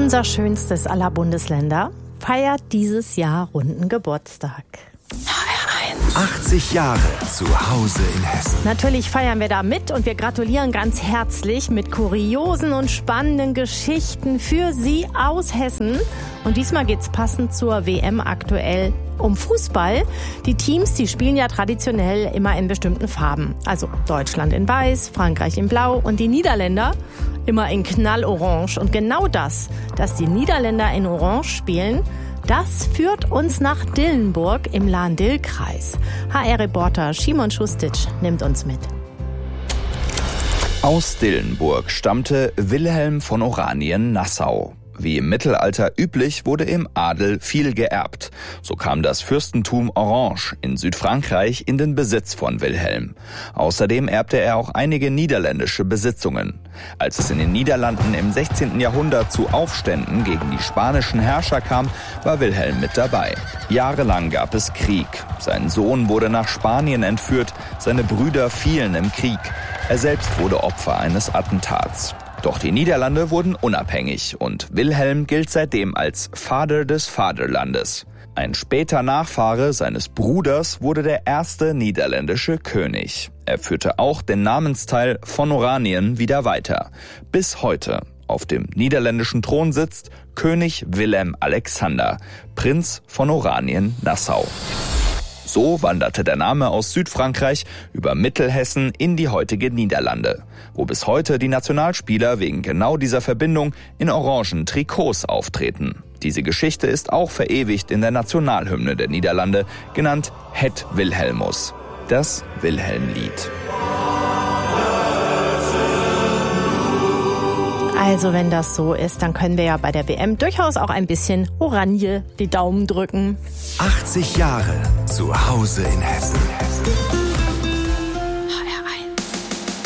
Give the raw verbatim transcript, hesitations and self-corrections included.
Unser schönstes aller Bundesländer feiert dieses Jahr runden Geburtstag. achtzig Jahre zu Hause in Hessen. Natürlich feiern wir da mit und wir gratulieren ganz herzlich mit kuriosen und spannenden Geschichten für Sie aus Hessen. Und diesmal geht's passend zur W M aktuell um Fußball. Die Teams, die spielen ja traditionell immer in bestimmten Farben. Also Deutschland in Weiß, Frankreich in Blau und die Niederländer immer in Knallorange. Und genau das, dass die Niederländer in Orange spielen, das führt uns nach Dillenburg im Lahn-Dill-Kreis. H R-Reporter Szymon Šustic nimmt uns mit. Aus Dillenburg stammte Wilhelm von Oranien-Nassau. Wie im Mittelalter üblich, wurde im Adel viel geerbt. So kam das Fürstentum Orange in Südfrankreich in den Besitz von Wilhelm. Außerdem erbte er auch einige niederländische Besitzungen. Als es in den Niederlanden im sechzehnten Jahrhundert zu Aufständen gegen die spanischen Herrscher kam, war Wilhelm mit dabei. Jahrelang gab es Krieg. Sein Sohn wurde nach Spanien entführt, seine Brüder fielen im Krieg. Er selbst wurde Opfer eines Attentats. Doch die Niederlande wurden unabhängig und Wilhelm gilt seitdem als Vater des Vaterlandes. Ein später Nachfahre seines Bruders wurde der erste niederländische König. Er führte auch den Namensteil von Oranien wieder weiter. Bis heute auf dem niederländischen Thron sitzt König Willem Alexander, Prinz von Oranien-Nassau. So wanderte der Name aus Südfrankreich über Mittelhessen in die heutige Niederlande, wo bis heute die Nationalspieler wegen genau dieser Verbindung in orangen Trikots auftreten. Diese Geschichte ist auch verewigt in der Nationalhymne der Niederlande, genannt Het Wilhelmus, das Wilhelmlied. Also wenn das so ist, dann können wir ja bei der W M durchaus auch ein bisschen Oranje die Daumen drücken. achtzig Jahre zu Hause in Hessen.